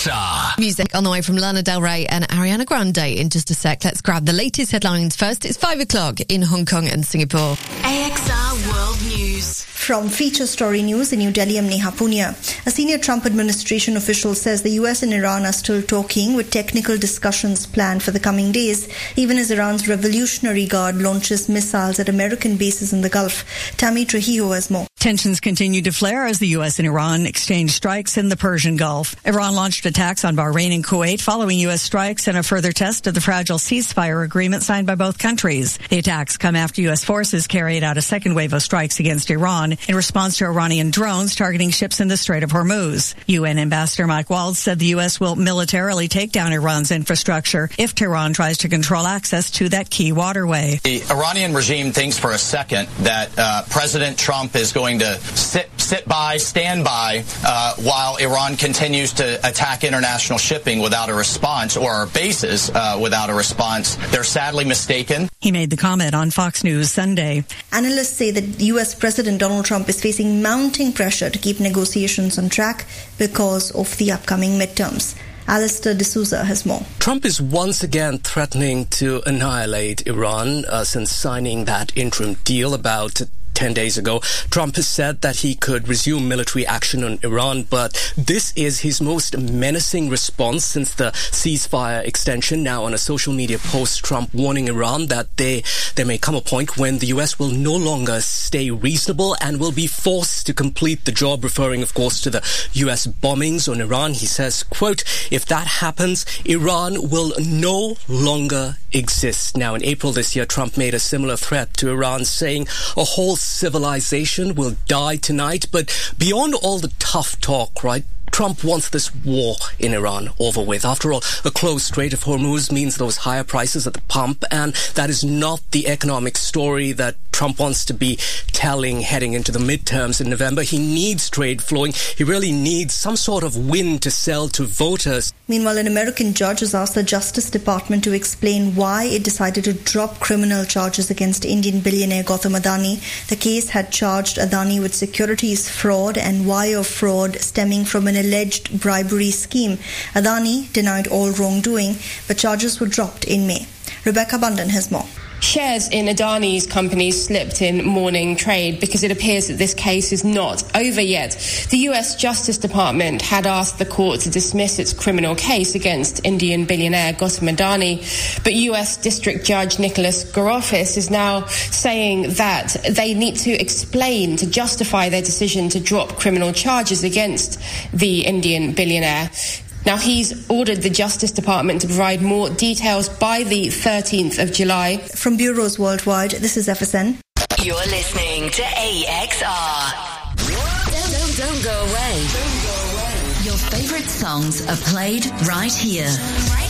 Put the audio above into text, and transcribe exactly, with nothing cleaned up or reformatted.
X R. Music on the way from Lana Del Rey and Ariana Grande in just a sec. Let's grab the latest headlines first. It's five o'clock in Hong Kong and Singapore. A X R World News. From Feature Story News in New Delhi, I'm Neha Punia. A senior Trump administration official says the U S and Iran are still talking, with technical discussions planned for the coming days, even as Iran's Revolutionary Guard launches missiles at American bases in the Gulf. Tammy Trujillo has more. Tensions continue to flare as the U S and Iran exchange strikes in the Persian Gulf. Iran launched attacks on Bahrain and Kuwait following U S strikes and a further test of the fragile ceasefire agreement signed by both countries. The attacks come after U S forces carried out a second wave of strikes against Iran in response to Iranian drones targeting ships in the Strait of Hormuz. U N Ambassador Mike Waltz said the U S will militarily take down Iran's infrastructure if Tehran tries to control access to that key waterway. The Iranian regime thinks for a second that uh, President Trump is going to sit sit by, stand by, uh, while Iran continues to attack international shipping without a response, or our bases uh, without a response. They're sadly mistaken. He made the comment on Fox News Sunday. Analysts say that U S President Donald Trump is facing mounting pressure to keep negotiations on track because of the upcoming midterms. Alistair D'Souza has more. Trump is once again threatening to annihilate Iran uh, since signing that interim deal about ten days ago. Trump has said that he could resume military action on Iran, but this is his most menacing response since the ceasefire extension. Now, on a social media post, Trump warning Iran that they, there may come a point when the U S will no longer stay reasonable and will be forced to complete the job, referring, of course, to the U S bombings on Iran. He says, quote, if that happens, Iran will no longer exist. Now, in April this year, Trump made a similar threat to Iran, saying a whole civilization will die tonight. But beyond all the tough talk, right, Trump wants this war in Iran over with. After all, a closed Strait of Hormuz means those higher prices at the pump, and that is not the economic story that Trump wants to be telling heading into the midterms in November. He needs trade flowing. He really needs some sort of win to sell to voters. Meanwhile, an American judge has asked the Justice Department to explain why it decided to drop criminal charges against Indian billionaire Gautam Adani. The case had charged Adani with securities fraud and wire fraud stemming from an alleged bribery scheme. Adani denied all wrongdoing, but charges were dropped in May. Rebecca Bundan has more. Shares in Adani's companies slipped in morning trade because it appears that this case is not over yet. The U S Justice Department had asked the court to dismiss its criminal case against Indian billionaire Gautam Adani, but U S District Judge Nicholas Garofis is now saying that they need to explain to justify their decision to drop criminal charges against the Indian billionaire. Now, he's ordered the Justice Department to provide more details by the thirteenth of July. From bureaus worldwide, this is F S N. You're listening to A X R. Don't, don't, don't go away. Don't go away. Your favourite songs are played right here.